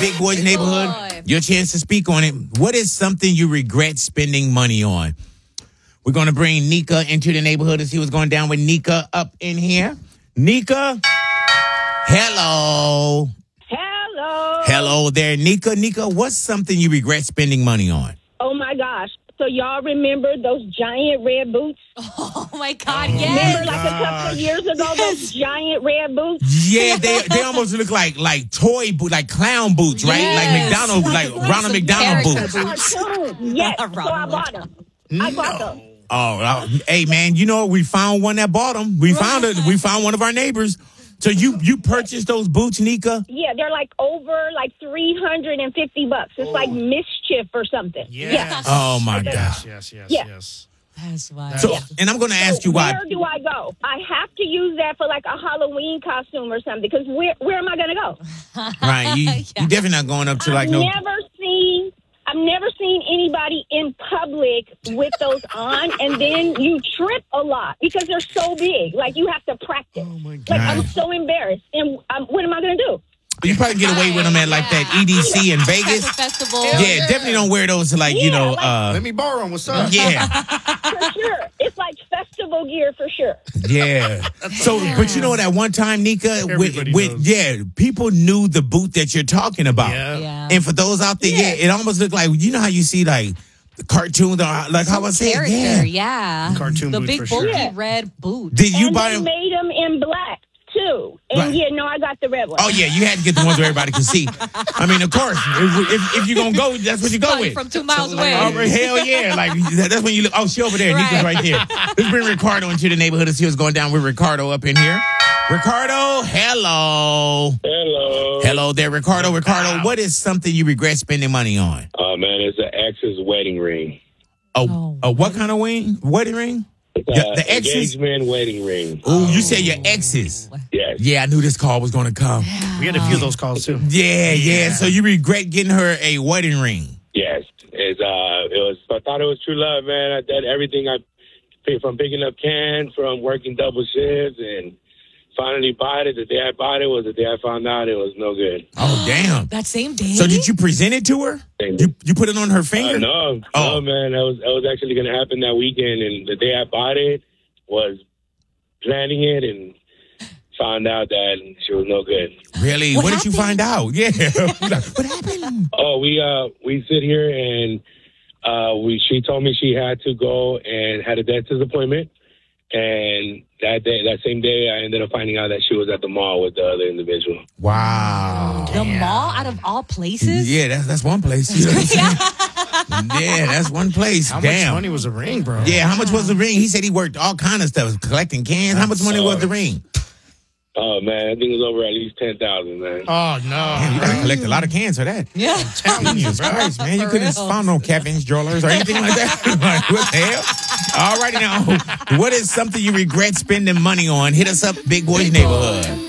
Big Boy's Neighborhood. Your chance to speak on it. What is something you regret spending money on? We're going to bring Nika into the neighborhood to see what's going down with Nika up in here. Nika? Hello. Hello. Hello there, Nika. Nika, what's something you regret spending money on? Oh, my gosh. So y'all remember those giant red boots? Oh, my God, Remember yes. like a couple of years ago, those giant red boots? Yeah, they almost look like toy boots, like clown boots, right? Yes. Like McDonald, like Ronald McDonald boots. Cartoon. Yes, so I bought them. I bought them. Oh, hey man, you know we found one that bought them. We found it. We found one of our neighbors. So you purchased those boots, Nika? Yeah, they're like over like $350. It's like Mischief or something. Yes. Oh my gosh. Yes. That's wild. So, and I'm going to ask you why. Where do I go? I have to use that for like a Halloween costume or something because where am I going to go? Right, you definitely not going up to like I've never seen anybody in public with those on, and then you trip a lot because they're so big. Like, you have to practice. Oh, my God. Like, I'm so embarrassed. And what am I going to do? You probably get away with them at like that EDC in Vegas. Festival. Yeah, definitely don't wear those to like, Let me borrow them. What's up? Yeah. For sure. It's like festival gear for sure. Yeah. So, but you know, that one time, Nika, people knew the boot that you're talking about. Yeah. And for those out there, it almost looked like, you know how you see like the cartoons, like how I said, Character, yeah. Cartoon the boot big for sure. bulky red boot. Did you And buy they them? made them in black, too. And I got the red one. Oh, yeah, you had to get the ones where everybody can see. I mean, of course, if you're going to go, that's what you go with. From 2 miles away. Oh, hell yeah. Like, that's when you look. Oh, she over there. Nika's right there. Let's bring Ricardo into the neighborhood to see what's going down with Ricardo up in here. Ricardo, hello. Hello there, Ricardo. Ricardo, what is something you regret spending money on? Oh, man, it's an ex's wedding ring. What kind of wedding ring? The ex's? Engagement wedding ring. Oh, you said your exes. Yes. Yeah, I knew this call was going to come. We had a few of those calls, too. Yeah. So you regret getting her a wedding ring? Yes. I thought it was true love, man. I did everything I paid from picking up cans, from working double shifts, and finally bought it. The day I bought it was the day I found out it was no good. Oh, damn. That same day? So did you present it to her? You put it on her finger? No, man. That was actually going to happen that weekend, and the day I bought it was planning it and found out that she was no good. Really? What did you find out? Yeah. What happened? Oh, we sit here and she told me she had to go and had a dentist appointment. And that same day, I ended up finding out that she was at the mall with the other individual. Wow. The mall out of all places? Yeah, that's one place. You know what I'm saying? Yeah, that's one place. How Damn. much money was the ring, bro? Yeah, how much was the ring? He said he worked all kind of stuff, collecting cans. How much money was the ring? Oh, man, I think it was over at least $10,000, man. Oh, no. Man, you gotta collect a lot of cans for that. Yeah. Jesus Christ, man. You couldn't found no Kevin's jewelers or anything like that. Like, what the hell? All righty now. What is something you regret spending money on? Hit us up, Big Boy's Neighborhood.